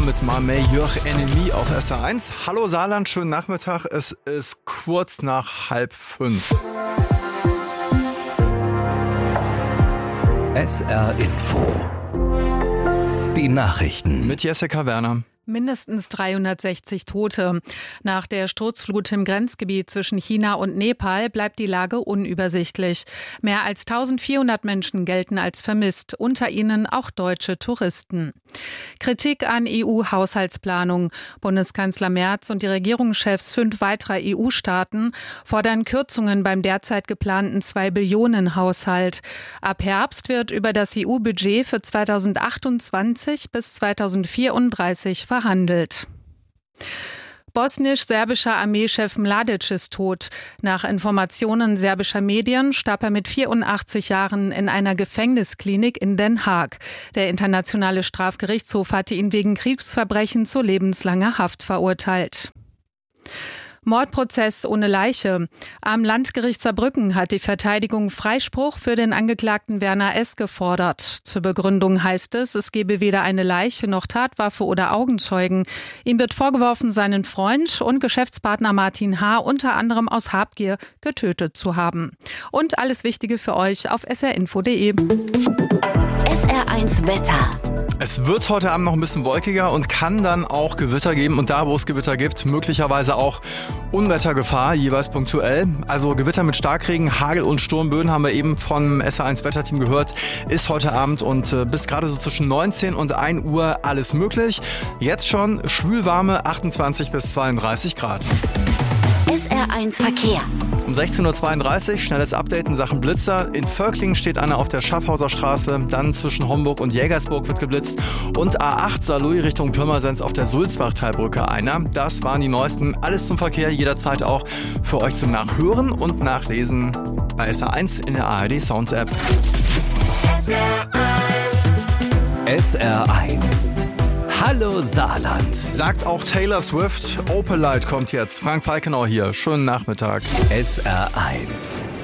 mit Meilleur Ennemi auf SR1. Hallo Saarland, schönen Nachmittag. Es ist kurz nach 4:30. SR Info. Die Nachrichten. Mit Jessica Werner. Mindestens 360 Tote. Nach der Sturzflut im Grenzgebiet zwischen China und Nepal bleibt die Lage unübersichtlich. Mehr als 1400 Menschen gelten als vermisst, unter ihnen auch deutsche Touristen. Kritik an EU-Haushaltsplanung. Bundeskanzler Merz und die Regierungschefs 5 weiterer EU-Staaten fordern Kürzungen beim derzeit geplanten 2-Billionen-Haushalt. Ab Herbst wird über das EU-Budget für 2028 bis 2034 verhandelt. Bosnisch-serbischer Armeechef Mladic ist tot. Nach Informationen serbischer Medien starb er mit 84 Jahren in einer Gefängnisklinik in Den Haag. Der Internationale Strafgerichtshof hatte ihn wegen Kriegsverbrechen zu lebenslanger Haft verurteilt. Mordprozess ohne Leiche. Am Landgericht Saarbrücken hat die Verteidigung Freispruch für den Angeklagten Werner S. gefordert. Zur Begründung heißt es, es gebe weder eine Leiche noch Tatwaffe oder Augenzeugen. Ihm wird vorgeworfen, seinen Freund und Geschäftspartner Martin H. unter anderem aus Habgier getötet zu haben. Und alles Wichtige für euch auf srinfo.de. SR1 Wetter. Es wird heute Abend noch ein bisschen wolkiger und kann dann auch Gewitter geben. Und da, wo es Gewitter gibt, möglicherweise auch Unwettergefahr, jeweils punktuell. Also Gewitter mit Starkregen, Hagel und Sturmböen haben wir eben vom SR1 Wetterteam gehört. Ist heute Abend und bis gerade so zwischen 19 und 1 Uhr alles möglich. Jetzt schon schwülwarme 28 bis 32 Grad. SR1 Verkehr. Um 16.32 Uhr, schnelles Update in Sachen Blitzer. In Völklingen steht einer auf der Schaffhauser Straße. Dann zwischen Homburg und Jägersburg wird geblitzt. Und A8 Saarlouis Richtung Pirmasens auf der Sulzbach-Talbrücke einer. Das waren die neuesten. Alles zum Verkehr, jederzeit auch für euch zum Nachhören und Nachlesen bei SR1 in der ARD Sounds App. SR1. Hallo Saarland. Sagt auch Taylor Swift. Opalite kommt jetzt. Frank Falkenau hier. Schönen Nachmittag. SR1.